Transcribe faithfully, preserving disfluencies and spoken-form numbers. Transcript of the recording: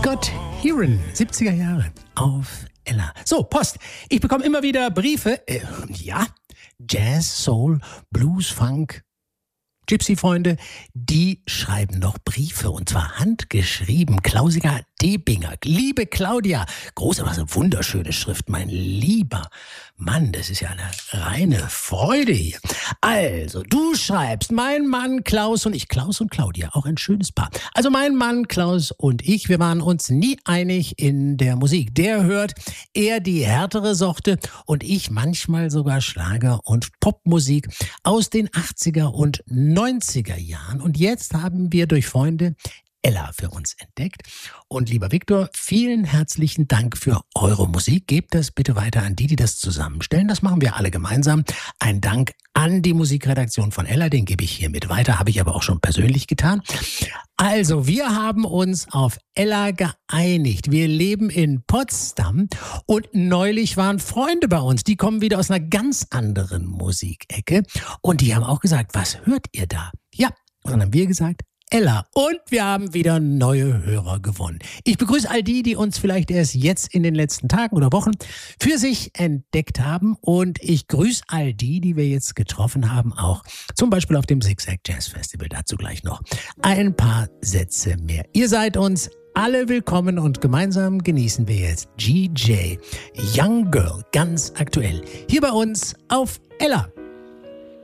Scott Heron, siebziger Jahre auf Ella. So, Post. Ich bekomme immer wieder Briefe. Äh, ja, Jazz, Soul, Blues, Funk, Gypsy-Freunde, die schreiben noch Briefe und zwar handgeschrieben. Klausiger Debinger. Liebe Claudia, große, was eine wunderschöne Schrift, mein lieber Mann, das ist ja eine reine Freude hier. Also, du schreibst, mein Mann Klaus und ich, Klaus und Claudia, auch ein schönes Paar. Also mein Mann Klaus und ich, wir waren uns nie einig in der Musik. Der hört eher die härtere Sorte und ich manchmal sogar Schlager und Popmusik aus den achtziger und neunziger Jahren. Und jetzt haben wir durch Freunde Ella für uns entdeckt. Und lieber Viktor, vielen herzlichen Dank für eure Musik. Gebt das bitte weiter an die, die das zusammenstellen. Das machen wir alle gemeinsam. Ein Dank an die Musikredaktion von Ella, den gebe ich hiermit weiter, habe ich aber auch schon persönlich getan. Also, wir haben uns auf Ella geeinigt. Wir leben in Potsdam und neulich waren Freunde bei uns. Die kommen wieder aus einer ganz anderen Musikecke und die haben auch gesagt, was hört ihr da? Ja, und dann haben wir gesagt, Ella. Und wir haben wieder neue Hörer gewonnen. Ich begrüße all die, die uns vielleicht erst jetzt in den letzten Tagen oder Wochen für sich entdeckt haben. Und ich grüße all die, die wir jetzt getroffen haben, auch zum Beispiel auf dem Zigzag Jazz Festival. Dazu gleich noch ein paar Sätze mehr. Ihr seid uns alle willkommen und gemeinsam genießen wir jetzt G J, Young Girl, ganz aktuell, hier bei uns auf Ella.